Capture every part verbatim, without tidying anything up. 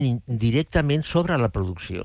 directament sobre la producció.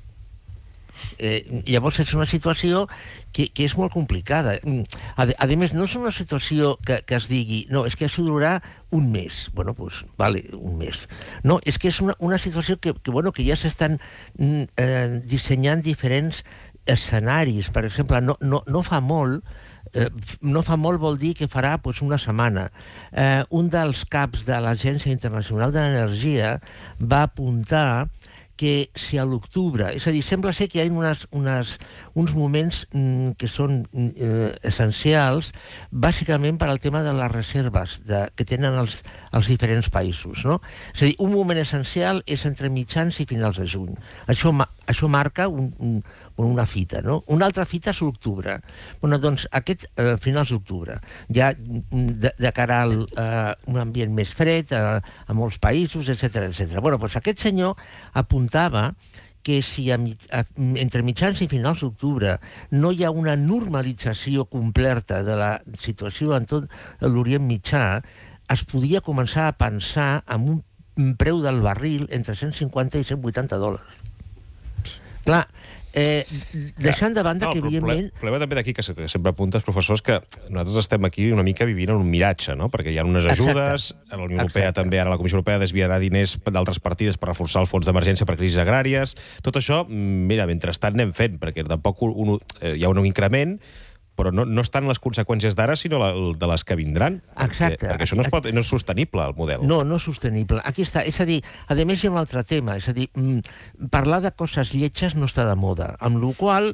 Eh, llavors és una situació que, que és molt complicada. A, a més, no és una situació que, que es digui no, és que això durarà un mes. Bueno, doncs, vale, un mes. No, és que és una, una situació que, que, bueno, que ja s'estan eh, dissenyant diferents escenaris. Per exemple, no, no, no fa molt Eh, no fa molt vol dir que farà pues, una setmana. Eh, un dels caps de l'Agència Internacional de l'Energia va apuntar que si a l'octubre, és a dir, sembla ser que hi ha unes, unes, uns moments mm, que són eh, essencials, bàsicament per al tema de les reserves de, que tenen els, els diferents països, no? És a dir, un moment essencial és entre mitjans i finals de juny. Això, això marca un, un, una fita, no? Una altra fita és l'octubre. Bueno, doncs, aquest eh, finals d'octubre, ja de, de cara a eh, un ambient més fred, a, a molts països, etcètera, etcètera. Bueno, doncs aquest senyor apuntava que si a, a, entre mitjans i finals d'octubre no hi ha una normalització completa de la situació en tot l'Orient Mitjà, es podia començar a pensar en un preu del barril entre cent cinquanta i cent vuitanta dòlars. Clar, Eh, deixant de banda no, que, evidentment... El problema també d'aquí, que sempre apuntes, professors, que nosaltres estem aquí una mica vivint en un miratge, no? Perquè hi ha unes ajudes, Exacte. a la Unió Europea Exacte. també, ara la Comissió Europea desviarà diners d'altres partides per reforçar el fons d'emergència per crisis agràries. Tot això, mira, mentrestant anem fent, perquè tampoc un, eh, hi ha un increment, però no, no estan les conseqüències d'ara, sinó la, de les que vindran. Exacte. Perquè, perquè això no és, pot, no és sostenible, el model. No, no és sostenible. Aquí està. És a dir, a més hi ha un altre tema. És a dir, parlar de coses lletges no està de moda. Amb la qual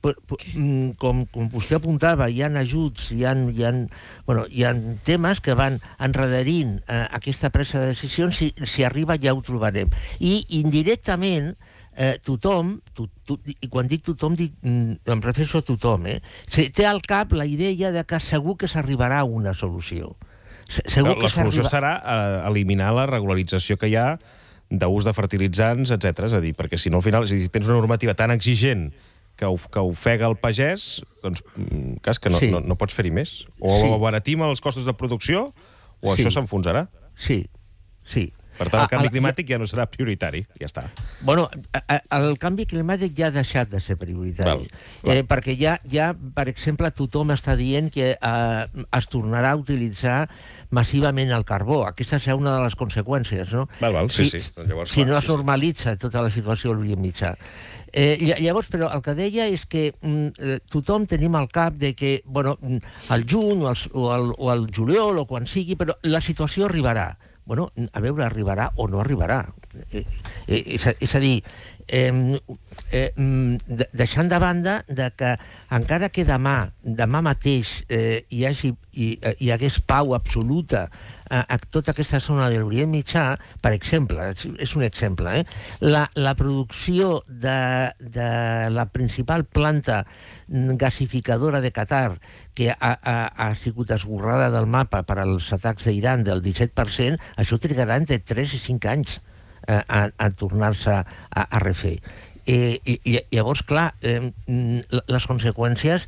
com, com vostè apuntava, hi ha ajuts, hi ha, hi ha, bueno, hi ha temes que van enredarint eh, aquesta presa de decisions. Si, si arriba ja ho trobarem. I indirectament Eh, tothom, to, to, i quan dic tothom dic, em refereixo a tothom, eh? té al cap la idea de que segur que s'arribarà a una solució. Segur que la solució serà eh, eliminar la regularització que hi ha d'ús de fertilitzants, etcètera. És a dir, perquè si no al final, si tens una normativa tan exigent que, que ofega el pagès, doncs cas que no, sí. no, no pots fer-hi més. O sí. abaratim els costos de producció o sí. això s'enfonsarà. Sí, sí. Per tant, el canvi climàtic ja no serà prioritari. Ja està. Bueno, el canvi climàtic ja ha deixat de ser prioritari. Val, val. Eh, perquè ja, ja, per exemple, tothom està dient que eh, es tornarà a utilitzar massivament el carbó. Aquesta serà una de les conseqüències, no? Val, val, sí, si, sí. Llavors, si clar, no es sí, normalitza tota la situació a l'Orient Mitjà. Eh, llavors, però, el que deia és que mm, tothom tenim al cap de que, bueno, al juny o al, o, al, o al juliol o quan sigui, però la situació arribarà. Bueno, a veure, arribarà o no arribarà. Eh, eh, és, a, és a dir, eh, eh, de, deixant de banda de que encara que demà, demà mateix eh, hi, hagi, hi, hi hagués pau absoluta a, a tota aquesta zona de l'Orient Mitjà, per exemple, és un exemple, eh, la, la producció de, de la principal planta gasificadora de Qatar, que ha, ha, ha sigut esborrada del mapa per als atacs d'Iran del disset per cent, això trigarà entre tres i cinc anys eh, a, a tornar-se a, a refer. Eh, i, llavors, clar, eh, les conseqüències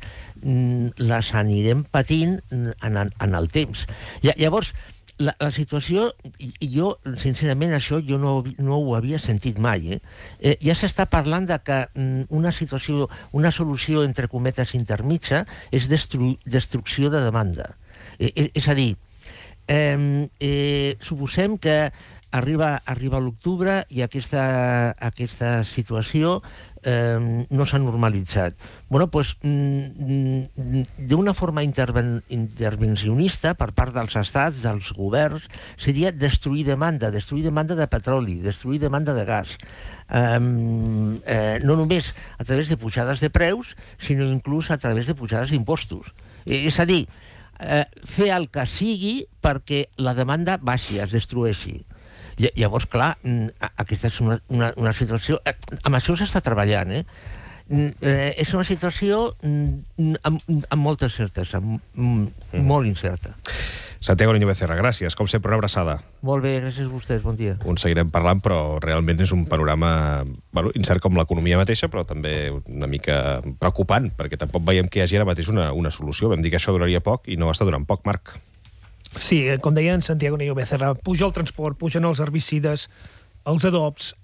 les anirem patint en, en el temps. Llavors, La, la situació, i jo, sincerament, això jo no, no ho havia sentit mai, eh? Eh, ja s'està parlant de que una situació, una solució, entre cometes, intermitja, és destru, destrucció de demanda. Eh, eh, és a dir, eh, eh, suposem que arriba, arriba l'octubre i aquesta, aquesta situació eh, no s'ha normalitzat. Bueno, doncs, d'una forma interven intervencionista per part dels estats, dels governs, seria destruir demanda, destruir demanda de petroli, destruir demanda de gas. Eh, eh, no només a través de pujades de preus, sinó inclús a través de pujades d'impostos. Eh, és a dir, eh, fer el que sigui perquè la demanda baixi, es destrueixi. Llavors, clar, aquesta és una, una, una situació... Amb això s'està treballant, eh? eh? És una situació amb, amb molta certesa, mm. molt incerta. Santiago Niño Becerra, gràcies. Com sempre, una abraçada. Molt bé, gràcies a vostès, bon dia. Un seguirem parlant, però realment és un panorama bueno, incert com l'economia mateixa, però també una mica preocupant, perquè tampoc veiem que hi hagi ara mateix una, una solució. Vam dir que això duraria poc i no està durant poc, Marc. Sí, com deia en Santiago Niño Becerra, puja el transport, pugen els herbicides, els adobs,